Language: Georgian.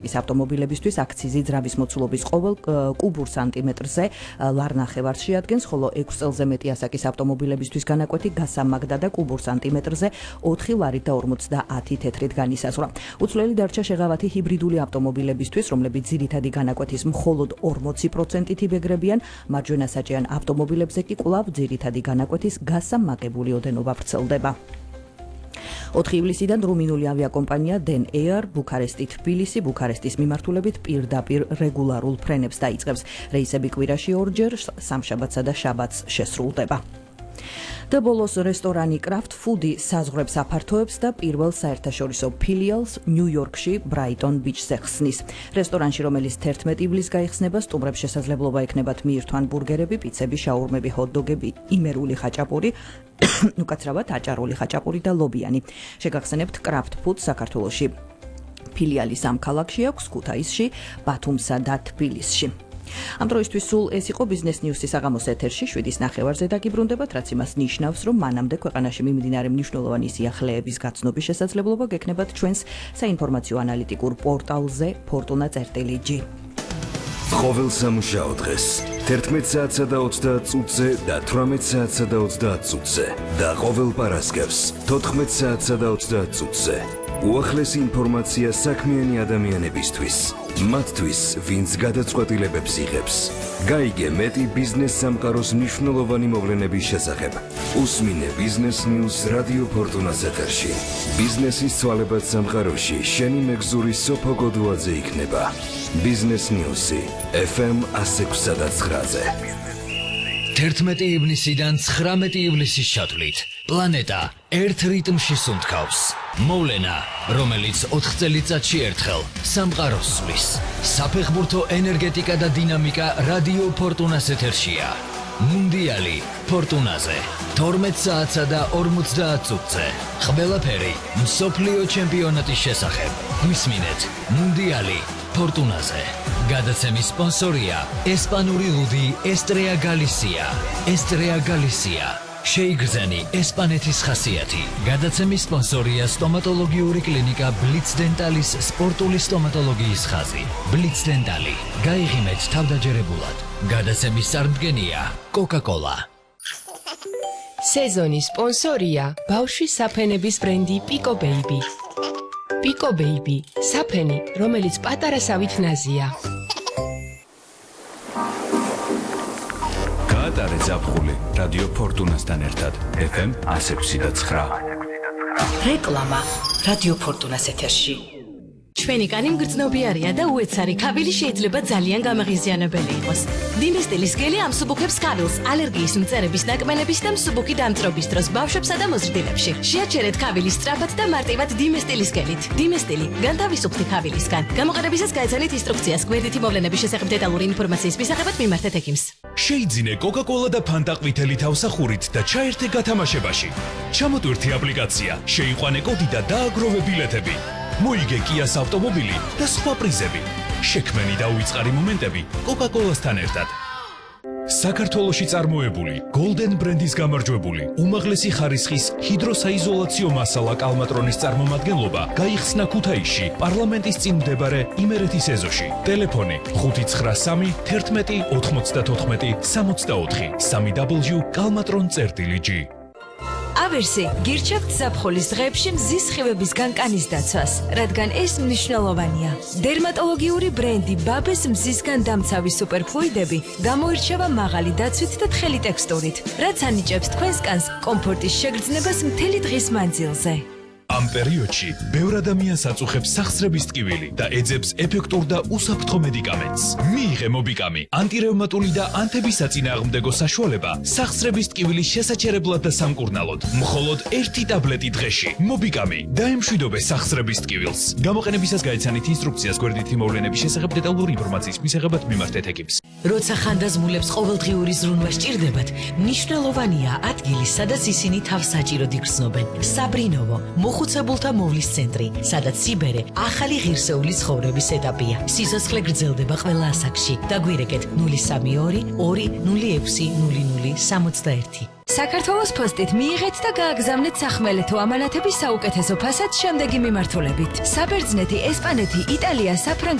ის ავტომობილებისთვის აქციზი ძრავის მოცულობის ყოველ კუბურ სანტიმეტრზე ლარნახევარს შეადგენს, ხოლო 6 წელზე მეტი ასაკის ავტომობილებისთვის განაკვეთი გასამაგდა და კუბურ სანტიმეტრზე 4 ლარით და 50 თეთრით განისაზღვრა. უცვლელი დარჩა შეღავათი ჰიბრიდული ავტომობილებისთვის, რომლებიც ძირითადი განაკვეთის მხოლოდ 40%-ით იბეგრებიან, მარჯვენა საჭიან ავტომობილებზე კი კვლავ ძირითადი განაკვეთის გასამაგებული ოდენობა ვრცელდება. 4 ივლისიდან რუმინული ავიაკომპანია Den Air ბუქარესტი-თბილისი ბუქარესტის მიმართულებით პირდაპირ რეგულარულ ფრენებს დაიწყებს. რეისები კვირაში 2-ჯერ, სამშაბათსა და შაბათს შესრულდება. და ბოლოს რესტორანი Craft Food საზღვრებს აფართოებს და პირველ საერთაშორისო ფილიალს ნიუ-იორკში Brighton Beach-ზე ხსნის. რესტორანში, რომელიც 11 ივლისს გაიხსნება, სტუმრებს შესაძლებლობა ექნებათ მიირთვან ბურგერები, პიცები, შაურმები, ჰოთ-დოგები, იმერული ხაჭაპური, უკაცრავად აჭარული ხაჭაპური და ლობიანი. შეგახსენებთ Craft Food საქართველოში. ფილიალი 3 ქალაქში აქვს, ქუთაისში, ბათუმსა და თბილისში. ამ დროისთვის სულ ეს იყო ბიზნეს ნიუსის საღამოს ეთერში 7:30-ზე დაგიბრუნდებათ, რაც იმას ნიშნავს, რომ მანამდე ქვეყანაში მიმდინარე მნიშვნელოვანი სიახლეების გაცნობის შესაძლებლობა გექნებათ ჩვენს საინფორმაციო ანალიტიკურ პორტალზე fortuna.gr. ყოველ სამუშაო დღეს 11 საათსა და 30 წუთზე და 18 საათსა და 30 წუთზე და ყოველ პარასკევს 14 საათსა და 30 წუთზე. უახლესი ინფორმაცია საქმიანი ადამიანებისთვის, მათთვის, ვინც გადაწყვეტილებებს იღებს. გაიგე მეტი ბიზნეს სამყაროს მნიშვნელოვანი მოვლენების შესახებ. უსმინე ბიზნეს ნიუს რადიო ფორტუნას ეთერში. ბიზნესის ცვალებად სამყაროში შენი მეგზური სოფო გოდუაძე იქნება. ბიზნეს ნიუსი FM 106.9-ზე. 11 ივნისიდან 19 ივლისის ჩათვლით პლანეტა ერთ რიტმში სუნთქავს. მოვლენა, რომელიც 4 წელიწადში ერთხელ სამყაროს სვლის. საფეხბურთო ენერგეტიკა და დინამიკა რადიო ფორტუნას ეთერშია. მუნდიალი ფორტუნაზე 12 საათსა და 50 წუთზე. ყველაფერი მსოფლიო ჩემპიონატის შესახებ. მისმინეთ მუნდიალი ფორტუნაზე. გადაცემის სპონსორია ესპანური ლუდი ესტრეა გალისია. ესტრეა გალისია. შეიგრძენი ესპანეთის ხასიათი. გადაცემის სპონსორია სტომატოლოგიური კლინიკა ბლიც დენტალის სპორტული სტომატოლოგიის ხაზი. ბლიც დენტალი. გაიღიმეთ თავდაჯერებულად. გადაცემის წარმდგენია Coca-Cola. სეზონის სპონსორია ბავშვის საფენების ბრენდი Pico Baby. Pico Baby, საფენი, რომელიც პატარა სავით ნაზია. გაატარე ზაფხული რადიო ფორტუნასთან ერთად FM 106.9. რეკლამა რადიო ფორტუნას ეთერში. ჩვენი კანი მგრძნობიარია და უეცარი ქავილი შეიძლება ძალიან გამაღიზიანებელი იყოს. დინესტილის გელი ამსუბუქებს ქავილს ალერგიის მწერების ნაკმენების და მსუბუქი დამწრობის დროს ბავშვებსა და მოზრდილებში. შეაჩერეთ ქავილის სწრაფად და მარტივად დინესტილის გელით. დინესტილი განთავისუფლდი ქავილისგან. გამოყენებისას გაეცანით ინსტრუქციას გვერდითი მოვლენების შესახებ დეტალური ინფორმაციის მისაღებად მიმართეთ ექიმს. შეიძინე Coca-Cola და Fanta ყვითელი თავსახურით და ჩაერთე გათამაშებაში. ჩამოტვირთი აპლიკაცია, შეიყვანე კოდი და დააგროვე ბილეთები. მოიგე Kia's ავტომობილი და სხვა პრიზები. შექმენი და უიწყარი მომენტები Coca-Cola-სთან ერთად. საქართველოში წარმოებული Golden ბრენდის გამარჯვებული უმაღლესი ხარისხის ჰიდროსაიზოლაციო მასალა კალმატრონის წარმომადგენლობა გაიხსნა ქუთაისში პარლამენტის წინ მდებარე იმერეთის ეზოში. ტელეფონი 593 11 94 64 www.kalmatron.gr. ავერსი გირჩევთ ზაფხულის დღეებში მზის სხივების განკანის დაცვას, რადგან ეს მნიშვნელოვანია. დერმატოლოგიური ბრენდი ბაბეს მზისგან დამცავი სუპერფლუიდები გამოირჩევა მაღალი დაცვით და თხელი ტექსტურით, რაც ანიჭებს თქვენს კანს კომფორტის შეგრძნებას მთელი დღის მანძილზე. ამ პერიოდში ბევრ ადამიანს აწუხებს სახსრების ტკივილი და ეძებს ეფექტურ და უსაფრთხო მედიკამენტს. მიიღე მობიკამი, ანტირევმატული და ანთების საწინააღმდეგო საშუალება სახსრების ტკივილის შესაჩერებლად და სამკურნალოდ. მხოლოდ 1 ტაბლეტი დღეში. მობიკამი დაემშვიდობე სახსრების ტკივილს. გამოყენებისას გაეცანით ინსტრუქციას გვერდითი მოვლენების შესახებ დეტალური ინფორმაციის მისაღებად მიმართეთ ექიმს. როცა ხანდაზმულებს ყოველდღიური ზრუნვა სჭირდებათ, მნიშვნელოვანია ადგილი, სადაც ისინი თავს საჭიროდ იგრძნობენ. საბრინოვო, მოხუცებულთა მოვლის центრი, სადაც სიბერე ახალი ღირსეული ცხოვრების ეტაპია. სიცოცხლე გრძელდება ყველა ასაკში. დაგვირეკეთ 032 206 0061. საქართველოს პოსტით მიიღეთ და გააგზავნეთ სახმელეთო ამანათების საუკეთესო ფასად შემდეგი მიმართულებით. საბერძნეთი, ესპანეთი, იტალია, საფრანგეთი